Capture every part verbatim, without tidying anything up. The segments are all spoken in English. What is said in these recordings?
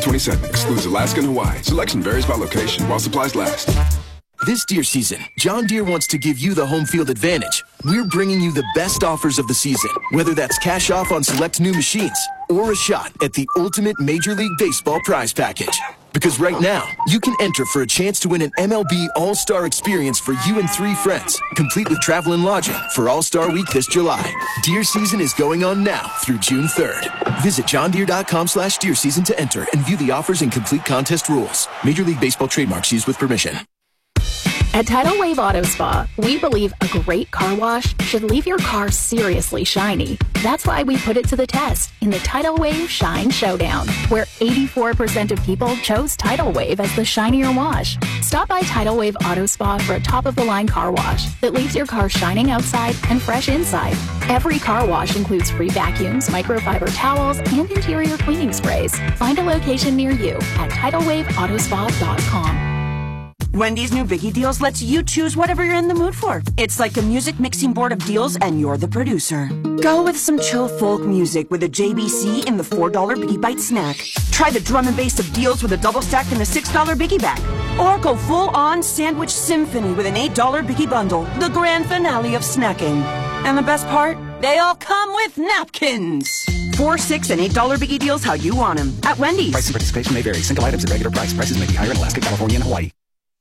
twenty-seven excludes Alaska and Hawaii. Selection varies by location while supplies last. This deer season, John Deere wants to give you the home field advantage. We're bringing you the best offers of the season, whether that's cash off on select new machines or a shot at the ultimate Major League Baseball prize package. Because right now, you can enter for a chance to win an M L B All-Star experience for you and three friends, complete with travel and lodging for All-Star Week this July. Deer season is going on now through June third. Visit johndeere.com slash deer season to enter and view the offers and complete contest rules. Major League Baseball trademarks used with permission. At Tidal Wave Auto Spa, we believe a great car wash should leave your car seriously shiny. That's why we put it to the test in the Tidal Wave Shine Showdown, where eighty-four percent of people chose Tidal Wave as the shinier wash. Stop by Tidal Wave Auto Spa for a top-of-the-line car wash that leaves your car shining outside and fresh inside. Every car wash includes free vacuums, microfiber towels, and interior cleaning sprays. Find a location near you at tidal wave auto spa dot com. Wendy's new Biggie Deals lets you choose whatever you're in the mood for. It's like a music mixing board of deals, and you're the producer. Go with some chill folk music with a J B C in the four dollar Biggie Bite snack. Try the drum and bass of deals with a double stack in the six dollar Biggie bag. Or go full-on sandwich symphony with an eight dollar Biggie bundle, the grand finale of snacking. And the best part? They all come with napkins. Four, six, and eight dollar Biggie Deals how you want them at Wendy's. Price and participation may vary. Single items at regular price. Prices may be higher in Alaska, California, and Hawaii.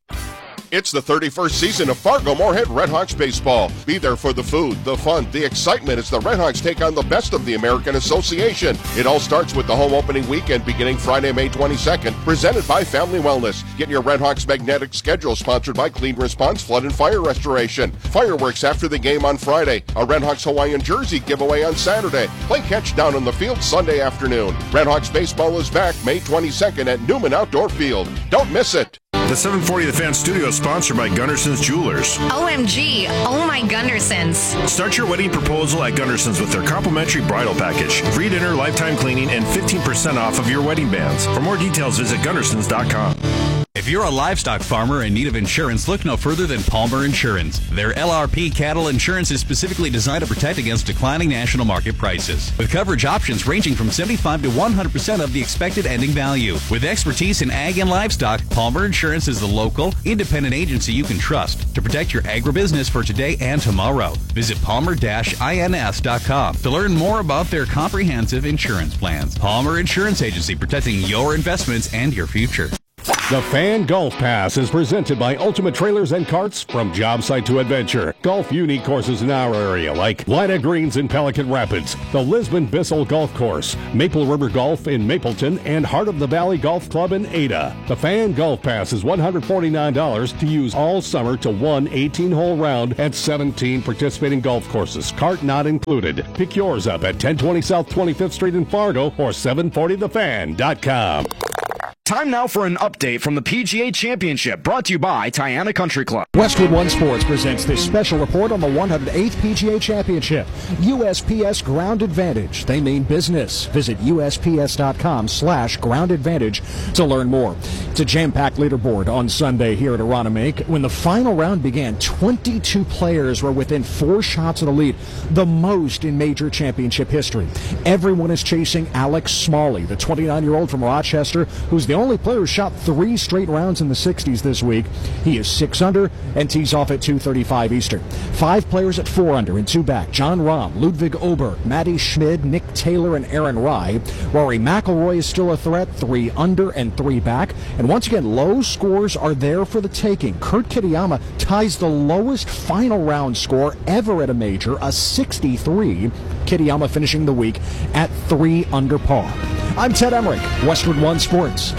It's the thirty-first season of Fargo-Moorhead Redhawks baseball. Be there for the food, the fun, the excitement as the Redhawks take on the best of the American Association. It all starts with the home opening weekend beginning Friday, May twenty-second, presented by Family Wellness. Get your Redhawks magnetic schedule sponsored by Clean Response Flood and Fire Restoration. Fireworks after the game on Friday. A Redhawks Hawaiian jersey giveaway on Saturday. Play catch down on the field Sunday afternoon. Redhawks baseball is back May twenty-second at Newman Outdoor Field. Don't miss it. The seven forty The Fan studio is sponsored by Gunderson's Jewelers. O M G, oh my Gundersons. Start your wedding proposal at Gunderson's with their complimentary bridal package, free dinner, lifetime cleaning, and fifteen percent off of your wedding bands. For more details, visit Gundersons dot com. If you're a livestock farmer in need of insurance, look no further than Palmer Insurance. Their L R P cattle insurance is specifically designed to protect against declining national market prices, with coverage options ranging from seventy-five to one hundred percent of the expected ending value. With expertise in ag and livestock, Palmer Insurance is the local, independent agency you can trust to protect your agribusiness for today and tomorrow. Visit palmer dash ins dot com to learn more about their comprehensive insurance plans. Palmer Insurance Agency, protecting your investments and your future. The Fan Golf Pass is presented by Ultimate Trailers and Carts. From job site to adventure, golf unique courses in our area like Lina Greens in Pelican Rapids, the Lisbon Bissell Golf Course, Maple River Golf in Mapleton, and Heart of the Valley Golf Club in Ada. The Fan Golf Pass is one hundred forty-nine dollars to use all summer to one eighteen-hole round at seventeen participating golf courses, cart not included. Pick yours up at ten twenty South twenty-fifth Street in Fargo or seven forty the fan dot com. Time now for an update from the P G A Championship, brought to you by Tiana Country Club. Westwood One Sports presents this special report on the one hundred eighth P G A Championship. U S P S Ground Advantage. They mean business. Visit U S P S dot com slash ground advantage to learn more. It's a jam-packed leaderboard on Sunday here at Aronimink. When the final round began, twenty-two players were within four shots of the lead, the most in major championship history. Everyone is chasing Alex Smalley, the twenty-nine-year-old from Rochester, who's the only player who shot three straight rounds in the sixties this week. He is six under and tees off at two thirty-five Eastern. Five players at four under and two back. John Rahm, Ludwig Oberg, Matty Schmid, Nick Taylor, and Aaron Rye. Rory McIlroy is still a threat, three under and three back. And once again, low scores are there for the taking. Kurt Kitayama ties the lowest final round score ever at a major, a sixty-three. Kitayama finishing the week at three under par. I'm Ted Emmerich, Westwood One Sports.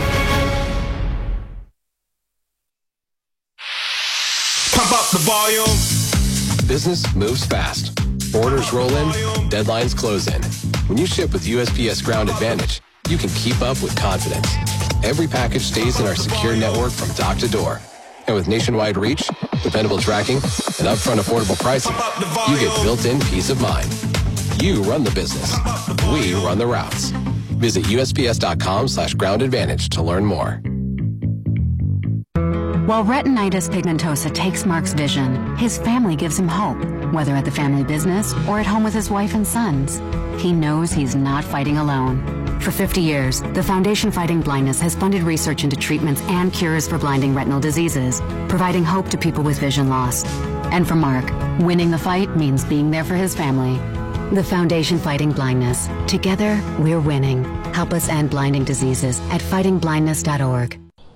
Pump up the volume. Business moves fast. Orders roll in, deadlines close in. When you ship with U S P S Ground Advantage, you can keep up with confidence. Every package stays in our secure network from dock to door. And with nationwide reach, dependable tracking, and upfront affordable pricing, you get built-in peace of mind. You run the business. We run the routes. Visit U S P S dot com slash ground advantage to learn more. While retinitis pigmentosa takes Mark's vision, his family gives him hope, whether at the family business or at home with his wife and sons. He knows he's not fighting alone. For fifty years, the Foundation Fighting Blindness has funded research into treatments and cures for blinding retinal diseases, providing hope to people with vision loss. And for Mark, winning the fight means being there for his family. The Foundation Fighting Blindness. Together, we're winning. Help us end blinding diseases at fighting blindness dot org.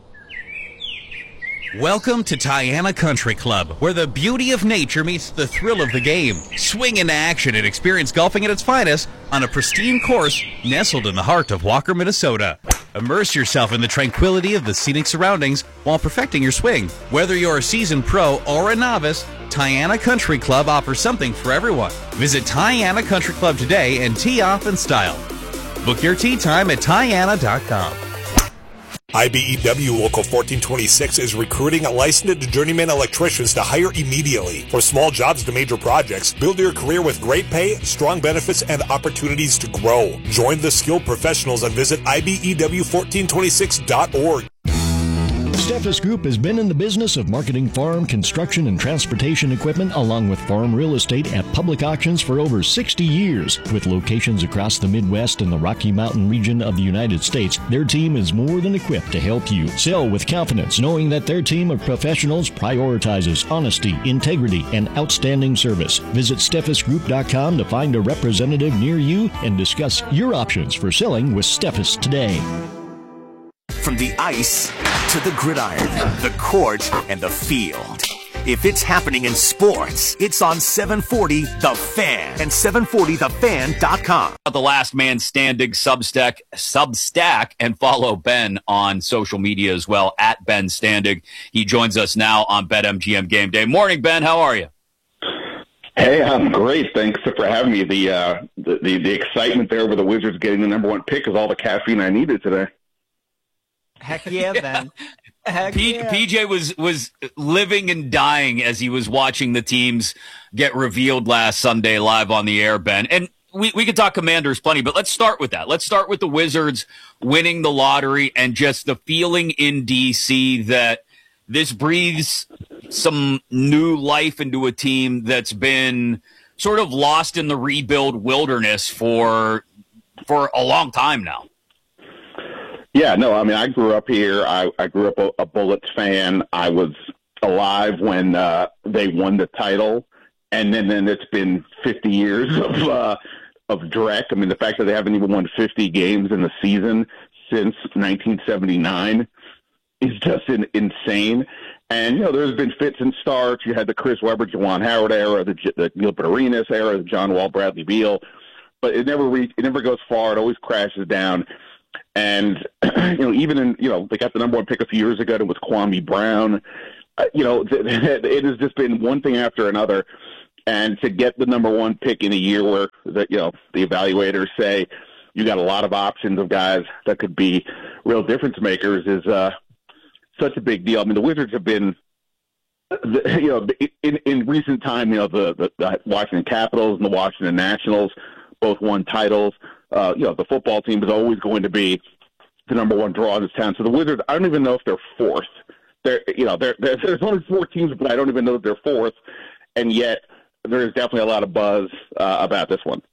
Welcome to Tiana Country Club, where the beauty of nature meets the thrill of the game. Swing into action and experience golfing at its finest on a pristine course nestled in the heart of Walker, Minnesota. Immerse yourself in the tranquility of the scenic surroundings while perfecting your swing. Whether you're a seasoned pro or a novice, Tiana Country Club offers something for everyone. Visit Tiana Country Club today and tee off in style. Book your tee time at Tiana dot com. I B E W Local fourteen twenty-six is recruiting licensed journeyman electricians to hire immediately. From small jobs to major projects, build your career with great pay, strong benefits, and opportunities to grow. Join the skilled professionals and visit I B E W fourteen twenty-six dot org. Steffes Group has been in the business of marketing farm, construction, and transportation equipment along with farm real estate at public auctions for over sixty years. With locations across the Midwest and the Rocky Mountain region of the United States, their team is more than equipped to help you sell with confidence, knowing that their team of professionals prioritizes honesty, integrity, and outstanding service. Visit Steffes Group dot com to find a representative near you and discuss your options for selling with Steffes today. From the ice to the gridiron, the court, and the field. If it's happening in sports, it's on seven forty The Fan and seven forty the fan dot com. The Last Man Standing Substack, Substack, and follow Ben on social media as well, at Ben Standing. He joins us now on BetMGM Game Day. Morning, Ben. How are you? Hey, I'm great. Thanks for having me. The, uh, the, the, the excitement there over the Wizards getting the number one pick is all the caffeine I needed today. Heck yeah, Ben. Heck P- yeah. P J was was living and dying as he was watching the teams get revealed last Sunday live on the air, Ben. And we, we could talk Commanders plenty, but let's start with that. Let's start with the Wizards winning the lottery and just the feeling in D C that this breathes some new life into a team that's been sort of lost in the rebuild wilderness for for a long time now. Yeah, no, I mean, I grew up here. I, I grew up a, a Bullets fan. I was alive when uh, they won the title, and then, then it's been fifty years of uh, of Drek. I mean, the fact that they haven't even won fifty games in the season since nineteen seventy-nine is just in, insane. And, you know, there's been fits and starts. You had the Chris Webber, Juwan Howard era, the, the Gilbert Arenas era, the John Wall, Bradley Beal. But it never re- it never goes far. It always crashes down. And, you know, even in, you know, they got the number one pick a few years ago. It was Kwame Brown. Uh, you know, th- it has just been one thing after another. And to get the number one pick in a year where, the, you know, the evaluators say you got a lot of options of guys that could be real difference makers is uh, such a big deal. I mean, the Wizards have been, the, you know, in, in recent time, you know, the, the, the Washington Capitals and the Washington Nationals both won titles. Uh, you know, the football team is always going to be the number one draw in this town. So the Wizards, I don't even know if they're fourth. They're, you know, they're, they're, there's only four teams, but I don't even know if they're fourth. And yet there's definitely a lot of buzz uh, about this one.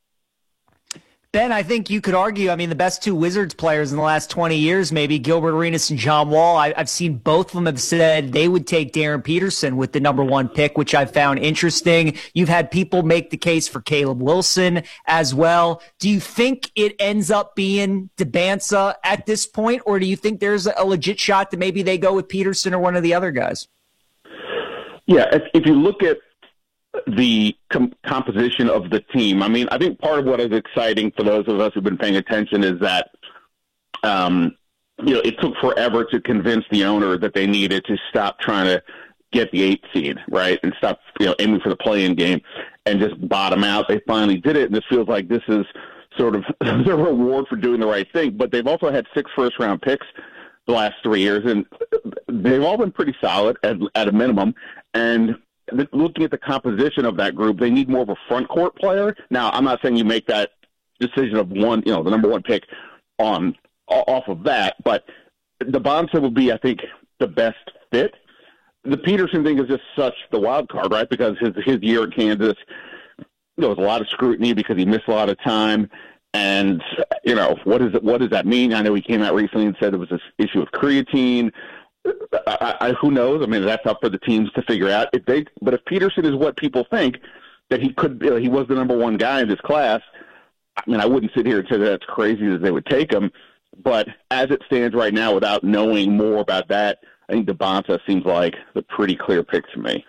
Ben, I think you could argue, I mean, the best two Wizards players in the last twenty years, maybe Gilbert Arenas and John Wall. I, I've seen both of them have said they would take Darren Peterson with the number one pick, which I found interesting. You've had people make the case for Caleb Wilson as well. Do you think it ends up being DeBansa at this point, or do you think there's a legit shot that maybe they go with Peterson or one of the other guys? Yeah, if, if you look at the com- composition of the team. I mean, I think part of what is exciting for those of us who've been paying attention is that, um, you know, it took forever to convince the owner that they needed to stop trying to get the eighth seed, right, and stop, you know, aiming for the play-in game and just bottom out. They finally did it, and this feels like this is sort of the reward for doing the right thing. But they've also had six first-round picks the last three years, and they've all been pretty solid at, at a minimum, and looking at the composition of that group, they need more of a front court player. Now, I'm not saying you make that decision of one, you know, the number one pick on off of that, but DeBansa would be, I think, the best fit. The Peterson thing is just such the wild card, right? Because his his year at Kansas, there was a lot of scrutiny because he missed a lot of time, And, you know, what is it, what does that mean? I know he came out recently and said there was this issue with creatine. I, I, who knows? I mean, that's up for the teams to figure out. If they, but if Peterson is what people think, that he could, you know, he was the number one guy in this class, I mean, I wouldn't sit here and say that that's crazy that they would take him. But as it stands right now, without knowing more about that, I think Devonta seems like the pretty clear pick to me.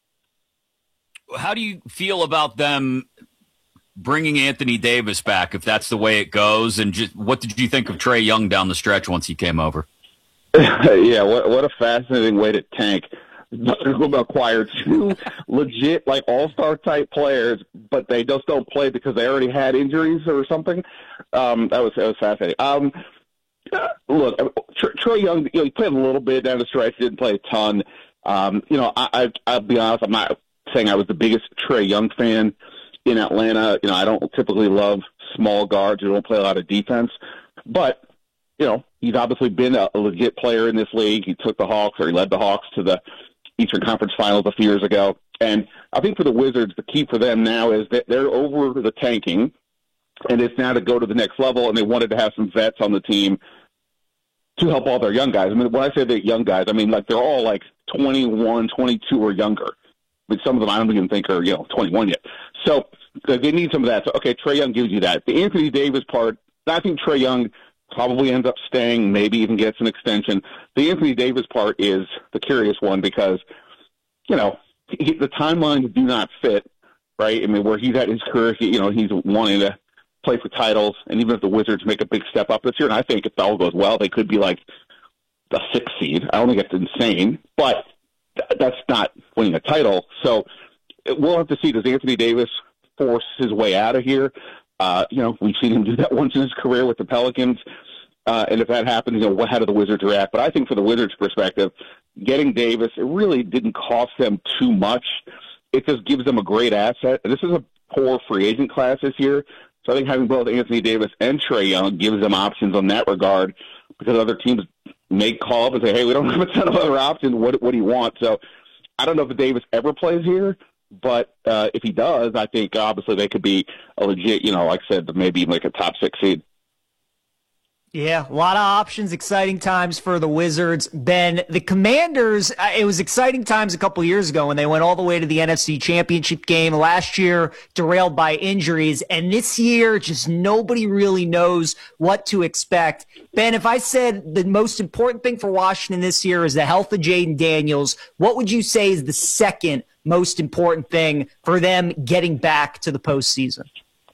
How do you feel about them bringing Anthony Davis back, if that's the way it goes? And just what did you think of Trae Young down the stretch once he came over? Yeah, what what a fascinating way to tank. Acquire two legit, like, all-star type players, but they just don't play because they already had injuries or something. Um, that was that was fascinating. Um, look, Trae Young, you know, he played a little bit down the stretch, didn't play a ton. Um, you know, I, I, I'll be honest, I'm not saying I was the biggest Trae Young fan in Atlanta. You know, I don't typically love small guards who don't play a lot of defense, but you know, he's obviously been a, a legit player in this league. He took the Hawks, or he led the Hawks to the Eastern Conference Finals a few years ago. And I think for the Wizards, the key for them now is that they're over the tanking, and it's now to go to the next level, and they wanted to have some vets on the team to help all their young guys. I mean, when I say the young guys, I mean, like, they're all like twenty-one, twenty-two or younger. I mean, some of them I don't even think are, you know, twenty-one yet. So they need some of that. So, okay, Trae Young gives you that. The Anthony Davis part, I think Trae Young probably ends up staying, maybe even gets an extension. The Anthony Davis part is the curious one because, you know, he, the timelines do not fit, right? I mean, where he's at his career, he, you know, he's wanting to play for titles, and even if the Wizards make a big step up this year, and I think if all goes well, they could be like the sixth seed. I don't think it's insane, but th- that's not winning a title. So we'll have to see, does Anthony Davis force his way out of here? Uh, you know, we've seen him do that once in his career with the Pelicans. Uh, and if that happens, you know, what, how do the Wizards react? But I think for the Wizards' perspective, getting Davis, it really didn't cost them too much. It just gives them a great asset. And this is a poor free agent class this year. So I think having both Anthony Davis and Trae Young gives them options on that regard, because other teams may call up and say, hey, we don't have a ton of other options. What, what do you want? So I don't know if Davis ever plays here. But uh, if he does, I think obviously they could be a legit, you know, like I said, maybe like a top six seed. Yeah, a lot of options, exciting times for the Wizards. Ben, the Commanders, it was exciting times a couple years ago when they went all the way to the N F C Championship game. Last year, derailed by injuries. And this year, just nobody really knows what to expect. Ben, if I said the most important thing for Washington this year is the health of Jaden Daniels, what would you say is the second most important thing for them getting back to the postseason?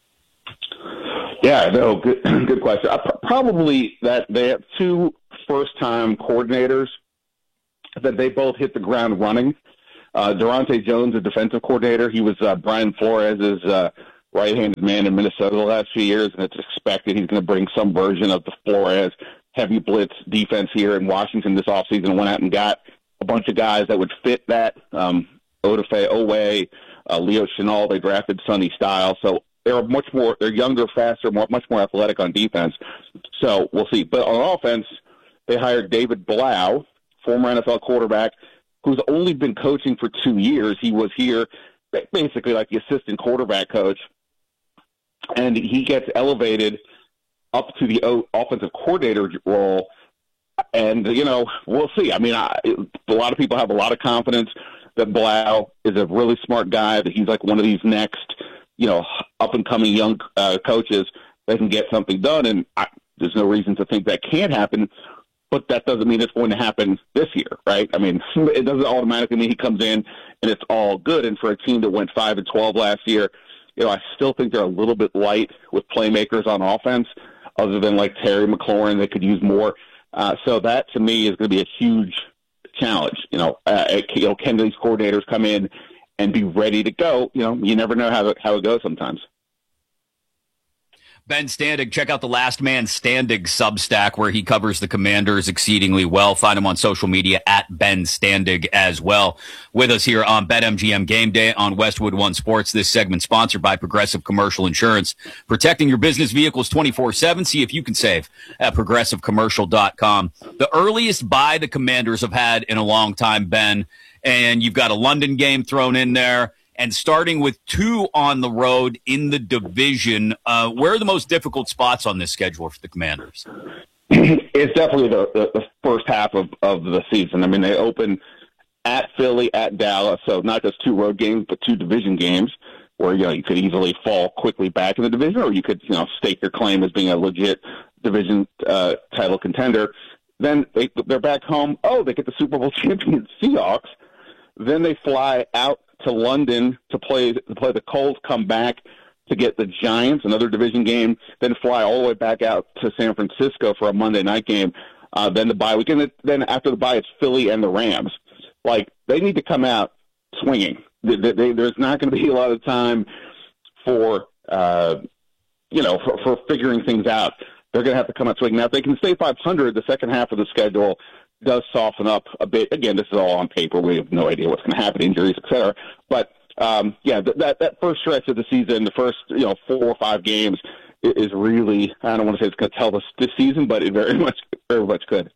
Yeah, no, good, good question. Uh, probably that they have two first-time coordinators that they both hit the ground running. Uh, Durante Jones, a defensive coordinator, he was uh, Brian Flores' uh, right-handed man in Minnesota the last few years, and it's expected he's going to bring some version of the Flores heavy blitz defense here in Washington this offseason. Went out and got a bunch of guys that would fit that. Um, Odafe Owe, uh, Leo Chenal, they drafted Sonny Style. So they're much more, they're younger, faster, more, much more athletic on defense. So we'll see. But on offense, they hired David Blau, former N F L quarterback, who's only been coaching for two years. He was here basically like the assistant quarterback coach. And he gets elevated up to the o- offensive coordinator role. And, you know, we'll see. I mean, I, a lot of people have a lot of confidence that Blau is a really smart guy, that he's like one of these next, you know, up-and-coming young uh, coaches that can get something done. And I, there's no reason to think that can't happen, but that doesn't mean it's going to happen this year, right? I mean, it doesn't automatically mean he comes in and it's all good. And for a team that went five and twelve last year, you know, I still think they're a little bit light with playmakers on offense, other than like Terry McLaurin. They could use more. Uh, so that, to me, is going to be a huge challenge. You know, uh, you know, can these coordinators come in and be ready to go? You know, you never know how it, how it goes sometimes. Ben Standig, check out the Last Man Standig Substack, where he covers the Commanders exceedingly well. Find him on social media at Ben Standig as well. With us here on BetMGM Game Day on Westwood One Sports. This segment sponsored by Progressive Commercial Insurance, protecting your business vehicles twenty-four seven. See if you can save at progressive commercial dot com. The earliest bye the Commanders have had in a long time, Ben, and you've got a London game thrown in there. and starting with two on the road in the division, uh, where are the most difficult spots on this schedule for the Commanders? It's definitely the, the, the first half of, of the season. I mean, they open at Philly, at Dallas, so not just two road games, but two division games where, you know, you could easily fall quickly back in the division, or you could, you know, stake your claim as being a legit division uh, title contender. Then they, they're back home. Oh, they get the Super Bowl champion Seahawks. Then they fly out to London to play to play the Colts, come back to get the Giants, another division game, then fly all the way back out to San Francisco for a Monday night game. Uh, then the bye week. And then after the bye, it's Philly and the Rams. Like, they need to come out swinging. They, they, there's not going to be a lot of time for, uh, you know, for, for figuring things out. They're going to have to come out swinging. Now, if they can stay five hundred, the second half of the schedule does soften up a bit. Again, this is all on paper. We have no idea what's going to happen, injuries, et cetera. But, um, yeah, th- that, that first stretch of the season, the first, you know, four or five games is really, I don't want to say it's going to tell us this season, but it very much, very much could.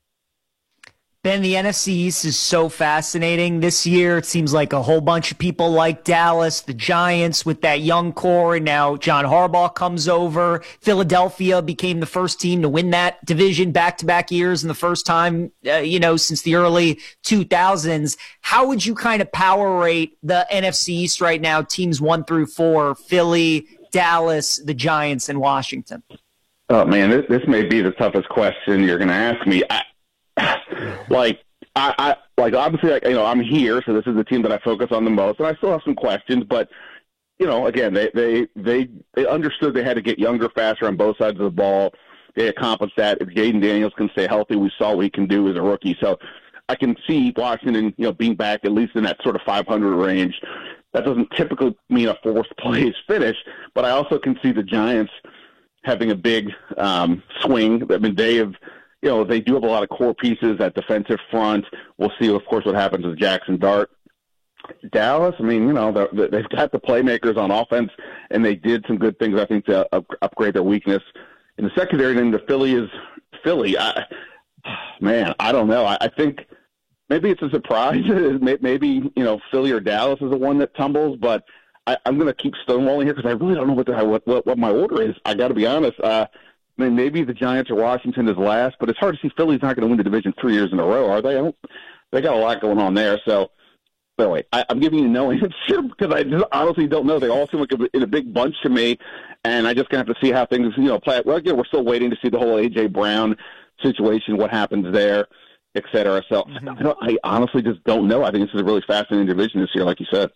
Ben, the N F C East is so fascinating this year. It seems like a whole bunch of people like Dallas, the Giants with that young core, and now John Harbaugh comes over. Philadelphia became the first team to win that division back-to-back years and the first time, uh, you know, since the early two thousands. How would you kind of power rate the N F C East right now, teams one through four, Philly, Dallas, the Giants, and Washington? Oh, man, this, this may be the toughest question you're going to ask me. I, Like, I, I like obviously, like, you know, I'm here, so this is the team that I focus on the most, and I still have some questions. But, you know, again, they they they, they understood they had to get younger, faster on both sides of the ball. They accomplished that. If Jaden Daniels can stay healthy, we saw what he can do as a rookie. So I can see Washington, you know, being back at least in that sort of five hundred range. That doesn't typically mean a fourth place finish, but I also can see the Giants having a big um, swing. I mean, they have. You know, they do have a lot of core pieces at defensive front. We'll see, of course, what happens with Jackson Dart. Dallas, I mean, you know, they've got the playmakers on offense, and they did some good things, I think, to upgrade their weakness in the secondary. And then the Philly is Philly. I, man, I don't know. I, I think maybe it's a surprise. Maybe, you know, Philly or Dallas is the one that tumbles, but I, I'm going to keep stonewalling here because I really don't know what, the, what, what, what my order is. I got to be honest. Uh, I mean, maybe the Giants or Washington is last, but it's hard to see Philly's not going to win the division three years in a row, are they? I don't, they got a lot going on there. So, anyway, I, I'm giving you no answer because I just honestly don't know. They all seem like a, in a big bunch to me, and I just going to have to see how things, you know, play out. Well, again, we're still waiting to see the whole A J. Brown situation, what happens there, et cetera. So, mm-hmm. I, don't, I honestly just don't know. I think this is a really fascinating division this year, like you said.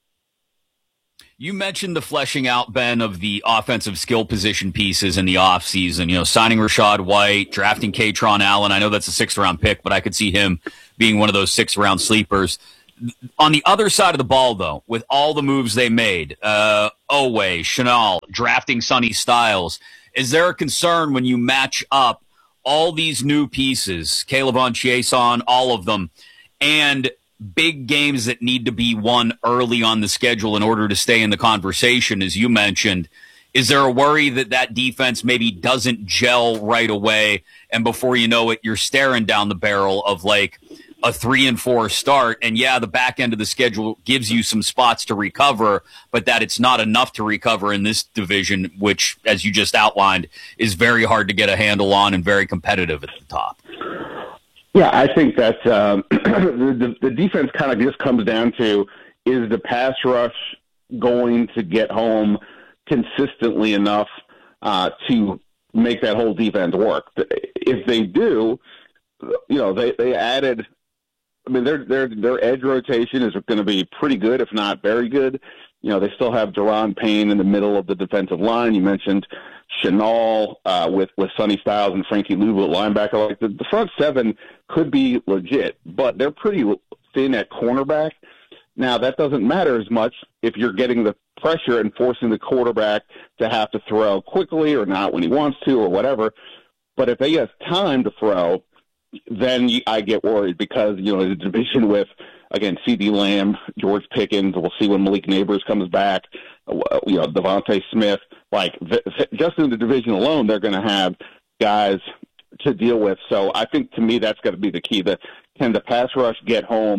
You mentioned the fleshing out, Ben, of the offensive skill position pieces in the offseason. You know, signing Rachaad White, drafting Katron Allen. I know that's a sixth-round pick, but I could see him being one of those sixth-round sleepers. On the other side of the ball, though, with all the moves they made, uh, Oweh, Chenal, drafting Sonny Styles, is there a concern when you match up all these new pieces, K'Lavon Chaisson, all of them, and big games that need to be won early on the schedule in order to stay in the conversation, as you mentioned? Is there a worry that that defense maybe doesn't gel right away, and before you know it, you're staring down the barrel of like a three and four start? And yeah, the back end of the schedule gives you some spots to recover, but that it's not enough to recover in this division, which, as you just outlined, is very hard to get a handle on and very competitive at the top. Yeah, I think that um, the, the defense kind of just comes down to, is the pass rush going to get home consistently enough uh, to make that whole defense work? If they do, you know, they, they added, I mean, their their their edge rotation is going to be pretty good, if not very good. You know, they still have Deron Payne in the middle of the defensive line. You mentioned Chenal uh, with, with Sonny Styles and Frankie Louvu at linebacker. Like the, the front seven could be legit, but they're pretty thin at cornerback. Now, that doesn't matter as much if you're getting the pressure and forcing the quarterback to have to throw quickly or not when he wants to or whatever. But if they have time to throw, then I get worried because, you know, the division with, again, CeeDee Lamb, George Pickens, we'll see when Malik Neighbors comes back, you know, Devontae Smith. Like, just in the division alone, they're going to have guys to deal with. So I think, to me, that's got to be the key. The, can the pass rush get home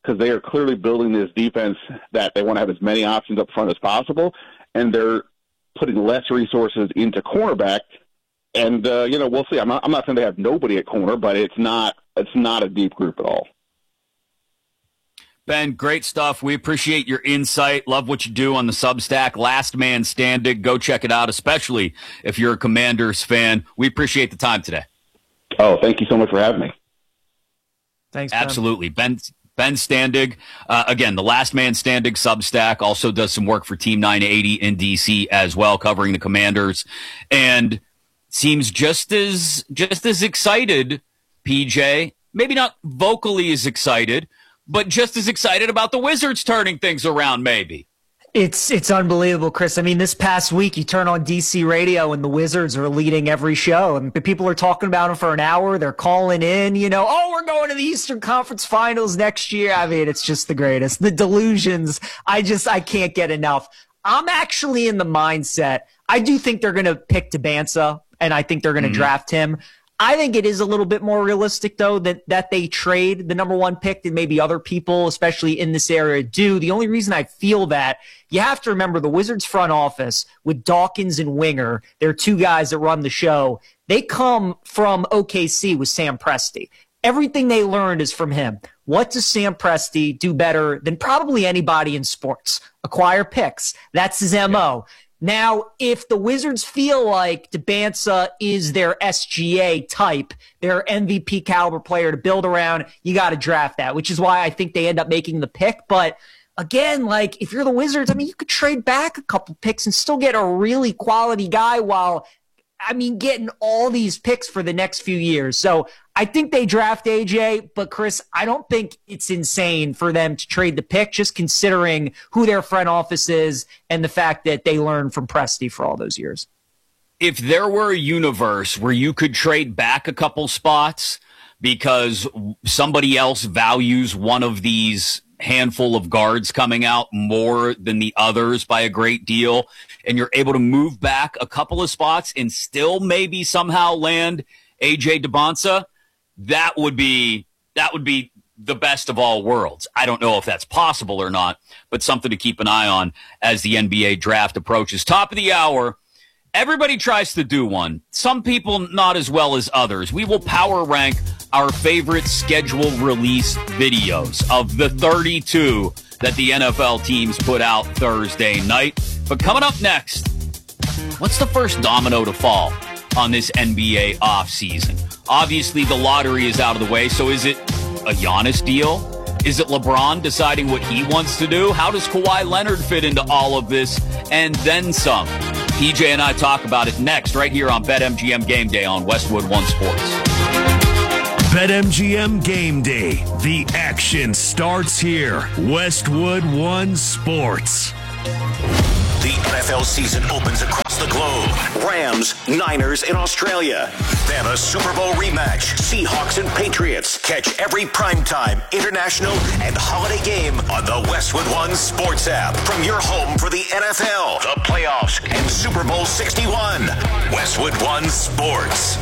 because they are clearly building this defense that they want to have as many options up front as possible, and they're putting less resources into cornerback. And, uh, you know, we'll see. I'm not, I'm not saying they have nobody at corner, but it's not it's not a deep group at all. Ben, great stuff. We appreciate your insight. Love what you do on the Substack. Last Man Standing. Go check it out, especially if you're a Commanders fan. We appreciate the time today. Oh, thank you so much for having me. Thanks, Ben. Absolutely. Ben Ben Standig, uh, again, the Last Man Standing Substack, also does some work for Team nine eighty in D C as well, covering the Commanders, and seems just as just as excited, P J, maybe not vocally as excited, but just as excited about the Wizards turning things around, maybe. It's it's unbelievable, Chris. I mean, this past week, you turn on D C radio and the Wizards are leading every show. And people are talking about them for an hour. They're calling in, you know, oh, we're going to the Eastern Conference Finals next year. I mean, it's just the greatest. The delusions, I just, I can't get enough. I'm actually in the mindset, I do think they're going to pick Tabansa, and I think they're going to mm-hmm. draft him. I think it is a little bit more realistic, though, that, that they trade the number one pick than maybe other people, especially in this area, do. The only reason I feel that, you have to remember the Wizards front office with Dawkins and Winger, they're two guys that run the show. They come from O K C with Sam Presti. Everything they learned is from him. What does Sam Presti do better than probably anybody in sports? Acquire picks. That's his M O. Yeah. Now, if the Wizards feel like Tabansa is their S G A type, their M V P caliber player to build around, you got to draft that, which is why I think they end up making the pick. But again, like, if you're the Wizards, I mean, you could trade back a couple picks and still get a really quality guy while, I mean, getting all these picks for the next few years. So I think they draft A J, but Chris, I don't think it's insane for them to trade the pick, just considering who their front office is and the fact that they learned from Presti for all those years. If there were a universe where you could trade back a couple spots because somebody else values one of these handful of guards coming out more than the others by a great deal, and you're able to move back a couple of spots and still maybe somehow land A J Tabansa, that would be that would be the best of all worlds. I don't know if that's possible or not, but something to keep an eye on as the N B A draft approaches. Top of the hour. Everybody tries to do one. Some people not as well as others. We will power rank our favorite schedule release videos of the thirty-two that the N F L teams put out Thursday night. But coming up next, what's the first domino to fall on this N B A offseason? Obviously, the lottery is out of the way, so is it a Giannis deal? Is it LeBron deciding what he wants to do? How does Kawhi Leonard fit into all of this? And then some. P J and I talk about it next, right here on BetMGM Game Day on Westwood One Sports. BetMGM Game Day. The action starts here. Westwood One Sports. The N F L season opens across the globe. Rams, Niners in Australia. Then a Super Bowl rematch. Seahawks and Patriots. Catch every primetime, international, and holiday game on the Westwood One Sports app. From your home for the N F L, the playoffs, and Super Bowl sixty-one. Westwood One Sports.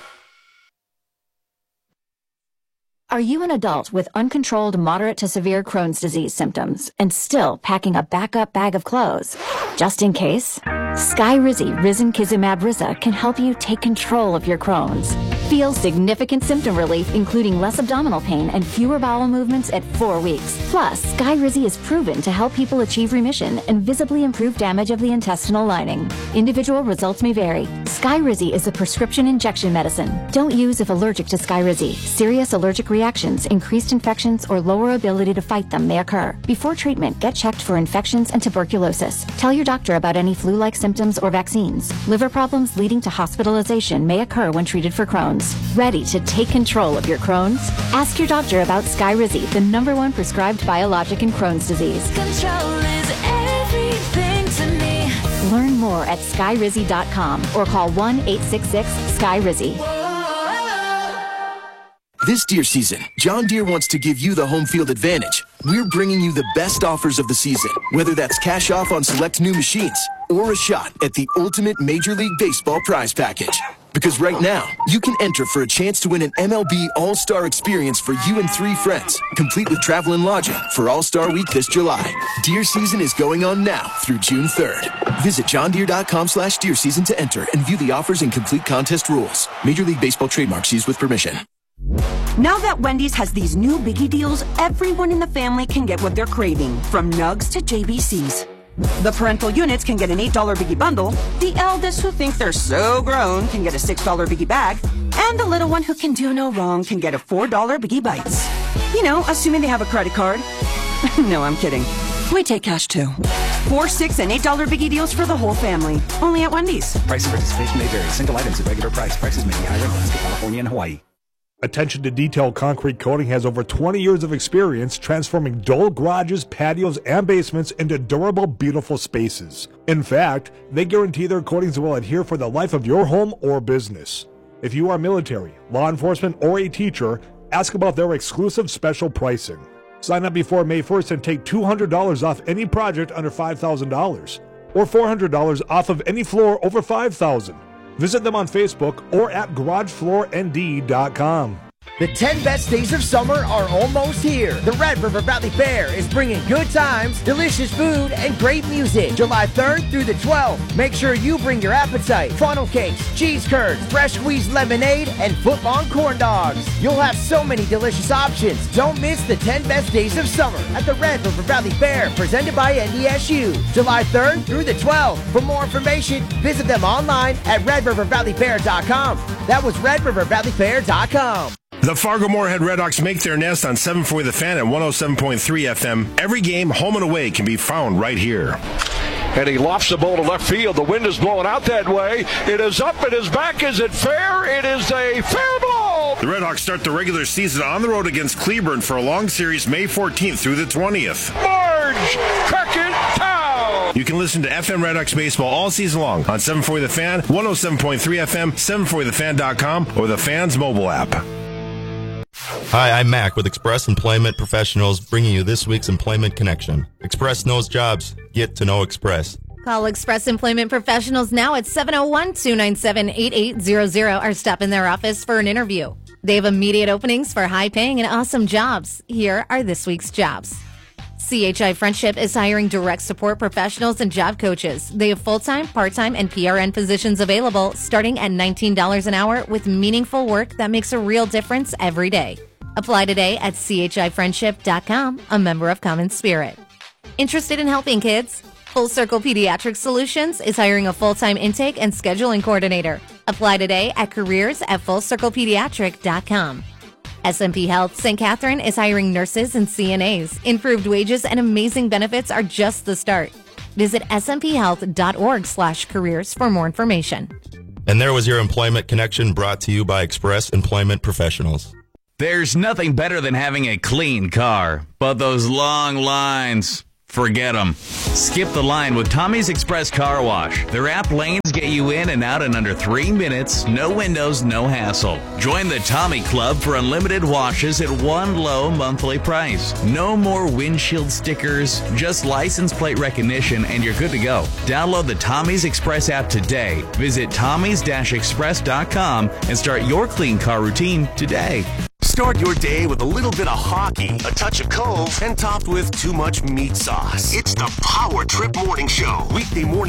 Are you an adult with uncontrolled moderate to severe Crohn's disease symptoms and still packing a backup bag of clothes? Just in case, Skyrizi Risankizumab Riza can help you take control of your Crohn's. Feel significant symptom relief, including less abdominal pain and fewer bowel movements at four weeks. Plus, Skyrizi is proven to help people achieve remission and visibly improve damage of the intestinal lining. Individual results may vary. Skyrizi is a prescription injection medicine. Don't use if allergic to Skyrizi. Serious allergic reactions, increased infections, or lower ability to fight them may occur. Before treatment, get checked for infections and tuberculosis. Tell your doctor about any flu-like symptoms or vaccines. Liver problems leading to hospitalization may occur when treated for Crohn's. Ready to take control of your Crohn's? Ask your doctor about Skyrizi, the number one prescribed biologic in Crohn's disease. Control is everything to me. Learn more at skyrizi dot com or call one eight six six Skyrizi. This deer season, John Deere wants to give you the home field advantage. We're bringing you the best offers of the season, whether that's cash off on select new machines or a shot at the ultimate Major League Baseball prize package. Because right now, you can enter for a chance to win an M L B All-Star experience for you and three friends, complete with travel and lodging for All-Star Week this July. Deer season is going on now through June third. Visit johndeere.com slash deer season to enter and view the offers and complete contest rules. Major League Baseball trademarks used with permission. Now that Wendy's has these new biggie deals, everyone in the family can get what they're craving, from nugs to J B Cs. The parental units can get an eight dollar biggie bundle, the eldest who think they're so grown can get a six dollar biggie bag, and the little one who can do no wrong can get a four dollar biggie bites. You know, assuming they have a credit card. No, I'm kidding. We take cash too. Four, six, and eight dollar biggie deals for the whole family. Only at Wendy's. Price and participation may vary. Single items at regular price. Prices may be higher in Alaska, California, and Hawaii. Attention to Detail Concrete Coating has over twenty years of experience transforming dull garages, patios, and basements into durable, beautiful spaces. In fact, they guarantee their coatings will adhere for the life of your home or business. If you are military, law enforcement, or a teacher, ask about their exclusive special pricing. Sign up before May first and take two hundred dollars off any project under five thousand dollars or four hundred dollars off of any floor over five thousand dollars. Visit them on Facebook or at garage floor N D dot com. The ten best days of summer are almost here. The Red River Valley Fair is bringing good times, delicious food, and great music. July third through the twelfth. Make sure you bring your appetite. Funnel cakes, cheese curds, fresh squeezed lemonade, and foot-long corn dogs. You'll have so many delicious options. Don't miss the ten best days of summer at the Red River Valley Fair, presented by N D S U. July third through the twelfth. For more information, visit them online at red river valley fair dot com. That was red river valley fair dot com. The Fargo-Moorhead Redhawks make their nest on seven forty The Fan at one oh seven point three F M. Every game, home and away, can be found right here. And he lofts the ball to left field. The wind is blowing out that way. It is up. It is back. Is it fair? It is a fair ball. The Redhawks start the regular season on the road against Cleburne for a long series May fourteenth through the twentieth. Marge Crockett-Town. You can listen to F M Redhawks baseball all season long on seven forty The Fan, one oh seven point three F M, seven forty the fan dot com, or the Fan's mobile app. Hi, I'm Mac with Express Employment Professionals, bringing you this week's Employment Connection. Express knows jobs. Get to know Express. Call Express Employment Professionals now at seven oh one, two nine seven, eight eight zero zero or stop in their office for an interview. They have immediate openings for high-paying and awesome jobs. Here are this week's jobs. C H I Friendship is hiring direct support professionals and job coaches. They have full-time, part-time, and P R N positions available starting at nineteen dollars an hour with meaningful work that makes a real difference every day. Apply today at c h i friendship dot com, a member of Common Spirit. Interested in helping kids? Full Circle Pediatric Solutions is hiring a full-time intake and scheduling coordinator. Apply today at careers at full circle pediatric dot com. S and P Health Saint Catherine is hiring nurses and C N As. Improved wages and amazing benefits are just the start. Visit s m p health dot org slash careers for more information. And there was your Employment Connection brought to you by Express Employment Professionals. There's nothing better than having a clean car, but those long lines, forget them. Skip the line with Tommy's Express Car Wash. Their app lanes get you in and out in under three minutes, no windows, no hassle. Join the Tommy Club for unlimited washes at one low monthly price. No more windshield stickers, just license plate recognition, and you're good to go. Download the Tommy's Express app today. Visit tommys dash express dot com and start your clean car routine today. Start your day with a little bit of hockey, a touch of Cove, and topped with too much meat sauce. It's the Power Trip Morning Show. Weekday morning.